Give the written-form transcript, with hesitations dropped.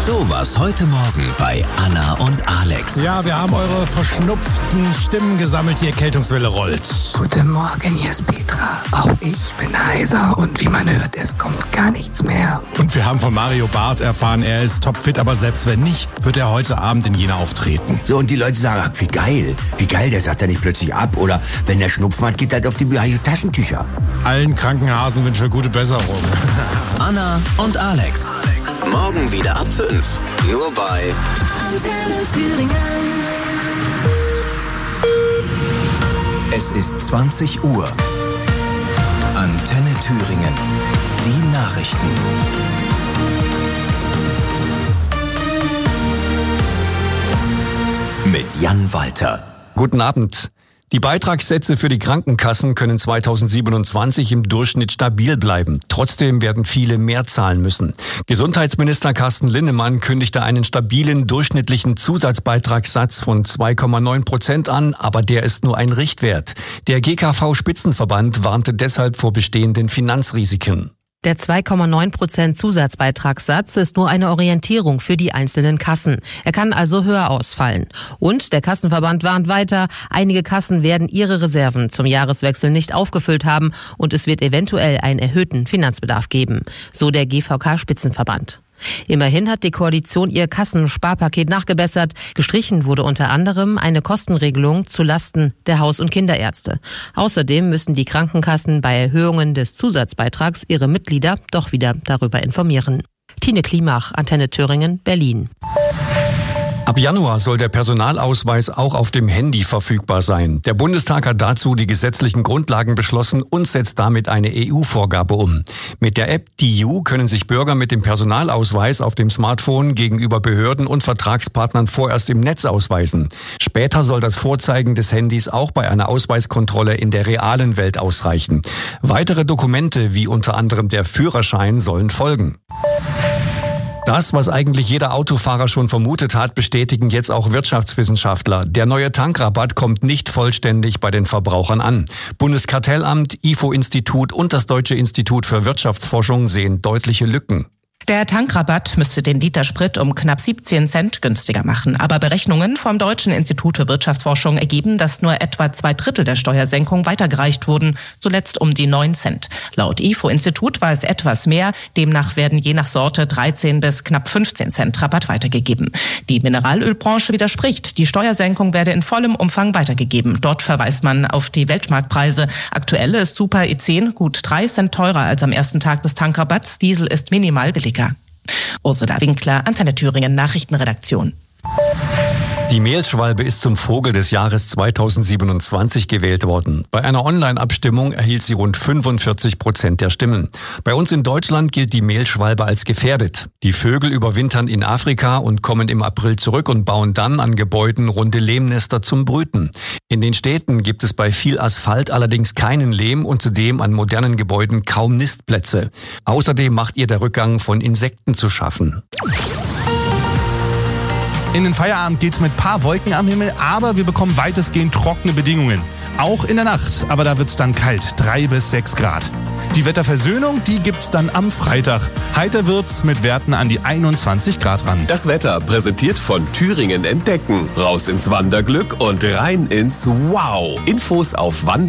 Sowas heute Morgen bei Anna und Alex. Ja, wir haben eure verschnupften Stimmen gesammelt, die Erkältungswelle rollt. Guten Morgen, hier ist Petra. Auch ich bin heiser und wie man hört, es kommt gar nichts mehr. Und wir haben von Mario Barth erfahren, er ist topfit, aber selbst wenn nicht, wird er heute Abend in Jena auftreten. So, und die Leute sagen, ach, wie geil, der sagt ja nicht plötzlich ab. Oder wenn der Schnupfen hat, geht halt auf die Taschentücher. Allen Krankenhasen wünschen wir gute Besserung. Anna und Alex. Morgen wieder ab 5. Nur bei Antenne Thüringen. Es ist 20 Uhr. Antenne Thüringen. Die Nachrichten. Mit Jan Walter. Guten Abend. Die Beitragssätze für die Krankenkassen können 2027 im Durchschnitt stabil bleiben. Trotzdem werden viele mehr zahlen müssen. Gesundheitsminister Carsten Linnemann kündigte einen stabilen durchschnittlichen Zusatzbeitragssatz von 2,9% an, aber der ist nur ein Richtwert. Der GKV-Spitzenverband warnte deshalb vor bestehenden Finanzrisiken. Der 2,9% Zusatzbeitragssatz ist nur eine Orientierung für die einzelnen Kassen. Er kann also höher ausfallen. Und der Kassenverband warnt weiter, einige Kassen werden ihre Reserven zum Jahreswechsel nicht aufgefüllt haben und es wird eventuell einen erhöhten Finanzbedarf geben. So der GVK-Spitzenverband. Immerhin hat die Koalition ihr Kassensparpaket nachgebessert. Gestrichen wurde unter anderem eine Kostenregelung zulasten der Haus- und Kinderärzte. Außerdem müssen die Krankenkassen bei Erhöhungen des Zusatzbeitrags ihre Mitglieder doch wieder darüber informieren. Tine Klimach, Antenne Thüringen, Berlin. Ab Januar soll der Personalausweis auch auf dem Handy verfügbar sein. Der Bundestag hat dazu die gesetzlichen Grundlagen beschlossen und setzt damit eine EU-Vorgabe um. Mit der App DiU können sich Bürger mit dem Personalausweis auf dem Smartphone gegenüber Behörden und Vertragspartnern vorerst im Netz ausweisen. Später soll das Vorzeigen des Handys auch bei einer Ausweiskontrolle in der realen Welt ausreichen. Weitere Dokumente, wie unter anderem der Führerschein, sollen folgen. Das, was eigentlich jeder Autofahrer schon vermutet hat, bestätigen jetzt auch Wirtschaftswissenschaftler. Der neue Tankrabatt kommt nicht vollständig bei den Verbrauchern an. Bundeskartellamt, IFO-Institut und das Deutsche Institut für Wirtschaftsforschung sehen deutliche Lücken. Der Tankrabatt müsste den Liter Sprit um knapp 17 Cent günstiger machen. Aber Berechnungen vom Deutschen Institut für Wirtschaftsforschung ergeben, dass nur etwa 2/3 der Steuersenkung weitergereicht wurden, zuletzt um die 9 Cent. Laut IFO-Institut war es etwas mehr. Demnach werden je nach Sorte 13 bis knapp 15 Cent Rabatt weitergegeben. Die Mineralölbranche widerspricht. Die Steuersenkung werde in vollem Umfang weitergegeben. Dort verweist man auf die Weltmarktpreise. Aktuell ist Super E10 gut 3 Cent teurer als am ersten Tag des Tankrabatts. Diesel ist minimal billiger. Ursula Winkler, Antenne Thüringen Nachrichtenredaktion. Die Mehlschwalbe ist zum Vogel des Jahres 2027 gewählt worden. Bei einer Online-Abstimmung erhielt sie rund 45% der Stimmen. Bei uns in Deutschland gilt die Mehlschwalbe als gefährdet. Die Vögel überwintern in Afrika und kommen im April zurück und bauen dann an Gebäuden runde Lehmnester zum Brüten. In den Städten gibt es bei viel Asphalt allerdings keinen Lehm und zudem an modernen Gebäuden kaum Nistplätze. Außerdem macht ihr der Rückgang von Insekten zu schaffen. In den Feierabend geht's mit paar Wolken am Himmel, aber wir bekommen weitestgehend trockene Bedingungen. Auch in der Nacht, aber da wird's dann kalt, 3 bis 6 Grad. Die Wetterversöhnung, die gibt's dann am Freitag. Heiter wird's mit Werten an die 21 Grad ran. Das Wetter präsentiert von Thüringen Entdecken. Raus ins Wanderglück und rein ins Wow. Infos auf